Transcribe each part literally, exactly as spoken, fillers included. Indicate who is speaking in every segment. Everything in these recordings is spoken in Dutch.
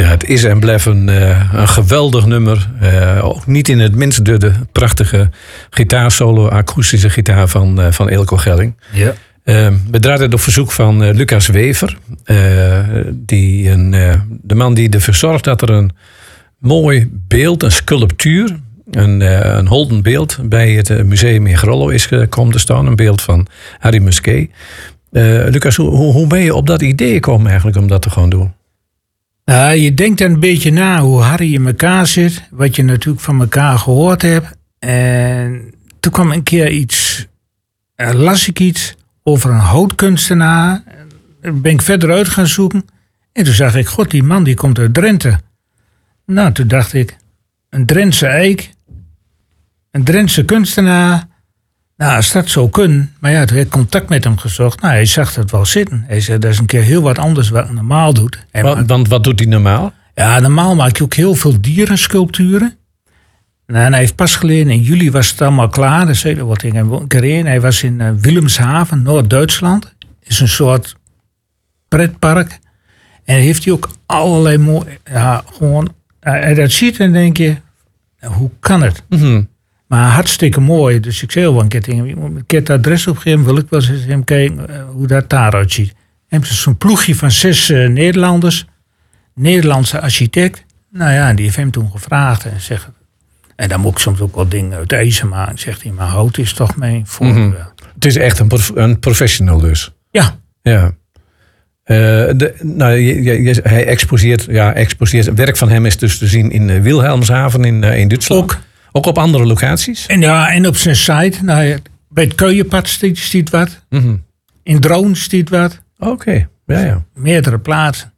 Speaker 1: Ja, het is en blijft een, uh, een geweldig nummer. Uh, ook niet in het minst door de prachtige gitaarsolo, akoestische gitaar van, uh, van Eelco Gelling.
Speaker 2: Ja.
Speaker 1: Uh, we draaiden het op verzoek van uh, Lucas Wever. Uh, die een, uh, de man die ervoor zorgt dat er een mooi beeld, een sculptuur, een, uh, een holden beeld bij het uh, museum in Grollo is gekomen te staan. Een beeld van Harry Musquet. Uh, Lucas, hoe, hoe ben je op dat idee gekomen eigenlijk om dat te gaan doen?
Speaker 2: Uh, je denkt dan een beetje na hoe Harry in elkaar zit. Wat je natuurlijk van elkaar gehoord hebt. En toen kwam een keer iets, uh, las ik iets over een houtkunstenaar. Daar ben ik verder uit gaan zoeken. En toen zag ik, god, die man die komt uit Drenthe. Nou, toen dacht ik, een Drentse eik. Een Drentse kunstenaar. Nou, als dat zo kan. Maar ja, toen heb ik contact met hem gezocht. Nou, hij zag het wel zitten. Hij zei, dat is een keer heel wat anders wat hij normaal doet. Hij
Speaker 1: Want,
Speaker 2: maakt,
Speaker 1: want wat doet hij normaal?
Speaker 2: Ja, normaal maak je ook heel veel dierensculpturen. Nou, en hij heeft pas geleden, in juli was het allemaal klaar. Dat zei er wat in een keer in. Hij was in uh, Wilhelmshaven, Noord-Duitsland. Is een soort pretpark. En heeft hij ook allerlei mooie, ja, gewoon, hij dat ziet en denk je, nou, hoe kan het?
Speaker 1: Mm-hmm.
Speaker 2: Maar hartstikke mooi. Dus ik zei wel een keer tegen hem, je moet een keer het adres opgeven, wil ik wel eens hem kijken uh, hoe dat daaruit ziet. En hebben ze zo'n ploegje van zes uh, Nederlanders, Nederlandse architect. Nou ja, en die heeft hem toen gevraagd en zegt, en dan moet ik soms ook wat dingen uit ijzer maken. Zegt hij, maar hout is toch mijn voordeel.
Speaker 1: Mm-hmm. Het is echt een, prof, een professional dus.
Speaker 2: Ja.
Speaker 1: Ja. Uh, de, nou, je, je, hij exposeert, ja, exposeert. Het werk van hem is dus te zien in Wilhelmshaven in, uh, in Duitsland.
Speaker 2: Ook.
Speaker 1: Ook op andere locaties?
Speaker 2: En ja, en op zijn site. Nou ja, bij het Keuienpad stiet wat.
Speaker 1: Mm-hmm.
Speaker 2: In Droon stiet wat.
Speaker 1: Oké, okay. ja, ja.
Speaker 2: Meerdere plaatsen.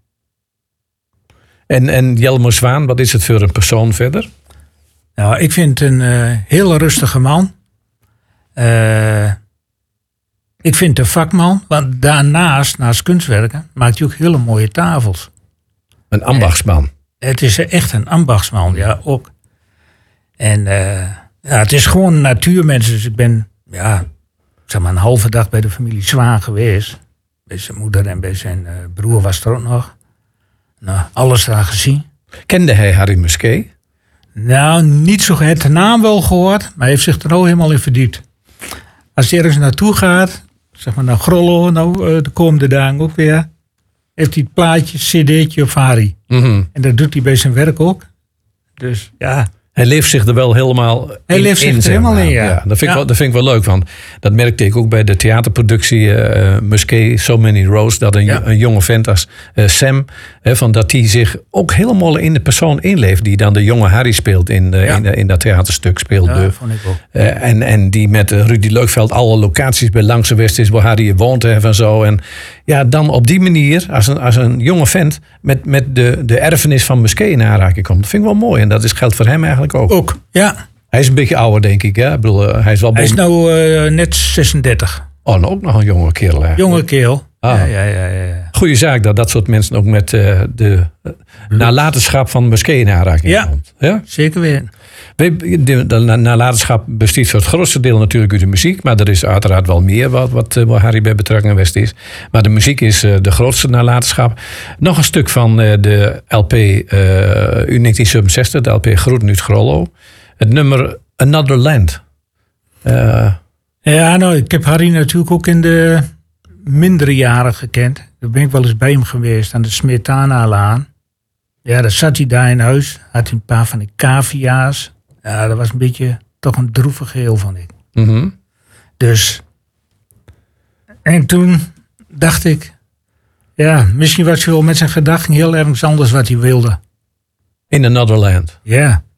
Speaker 1: En, en Jelmer Zwaan, wat is het voor een persoon verder?
Speaker 2: Nou, ik vind het een uh, heel rustige man. Uh, ik vind het een vakman. Want daarnaast, naast kunstwerken, maakt hij ook hele mooie tafels.
Speaker 1: Een ambachtsman.
Speaker 2: En het is echt een ambachtsman, ja, ook. En uh, ja, het is gewoon een natuurmens. Dus ik ben, ja, zeg maar een halve dag bij de familie Zwaan geweest. Bij zijn moeder en bij zijn uh, broer was er ook nog. Nou, alles daar gezien.
Speaker 1: Kende hij Harry Musquet?
Speaker 2: Nou, niet zo. Hij heeft de naam wel gehoord, maar hij heeft zich er ook helemaal in verdiept. Als hij ergens naartoe gaat, zeg maar naar Grollo, nou, uh, de komende dagen ook weer, heeft hij het plaatje, cd'tje of Harry.
Speaker 1: Mm-hmm.
Speaker 2: En dat doet hij bij zijn werk ook. Dus ja.
Speaker 1: Hij leeft zich er wel helemaal in.
Speaker 2: Hij leeft zich
Speaker 1: in,
Speaker 2: er helemaal in, ja.
Speaker 1: ja dat, vind
Speaker 2: ja.
Speaker 1: ik wel, dat vind ik wel leuk. Want dat merkte ik ook bij de theaterproductie uh, Musquet, So Many Rows. Dat een, ja. een jonge vent als uh, Sam, hè, van dat hij zich ook helemaal in de persoon inleeft. Die dan de jonge Harry speelt in, uh, ja. in, uh, in dat theaterstuk. Speelt
Speaker 2: ja,
Speaker 1: de,
Speaker 2: vond ik ook.
Speaker 1: Uh, en, en die met uh, Rudy Leukveld alle locaties bij langs geweest is waar Harry woont en zo. En ja, dan op die manier, als een, als een jonge vent, met, met de, de erfenis van Musquet in aanraking komt. Dat vind ik wel mooi. En dat is, geldt voor hem eigenlijk ook.
Speaker 2: Ook, ja.
Speaker 1: Hij is een beetje ouder, denk ik. Hè? Ik bedoel, uh, hij is wel
Speaker 2: Hij is nou uh, net zesendertig.
Speaker 1: Oh, nou ook nog een jonge kerel eigenlijk.
Speaker 2: Jonge kerel.
Speaker 1: Ah.
Speaker 2: Ja, ja, ja, ja.
Speaker 1: Goeie zaak dat dat soort mensen ook met uh, de uh, nalatenschap van Musquet in aanraking
Speaker 2: ja.
Speaker 1: komt. Ja,
Speaker 2: zeker weten.
Speaker 1: De, de, de nalatenschap bestaat voor het grootste deel natuurlijk uit de muziek. Maar er is uiteraard wel meer wat, wat uh, waar Harry bij betrokken geweest is. Maar de muziek is uh, de grootste nalatenschap. Nog een stuk van uh, de L P uh, uit negentien zevenenzestig, de L P Groeten uit Grollo. Het nummer Another Land. Uh,
Speaker 2: ja, nou, ik heb Harry natuurlijk ook in de mindere jaren gekend. Daar ben ik wel eens bij hem geweest aan de Smetana-laan. Ja, daar zat hij daar in huis. Had hij een paar van die cavia's. Ja, dat was een beetje toch een droevig geheel, vond ik.
Speaker 1: Mm-hmm.
Speaker 2: Dus. En toen dacht ik. Ja, misschien was hij wel met zijn gedachten heel ergens anders wat hij wilde.
Speaker 1: In Another Land.
Speaker 2: Ja.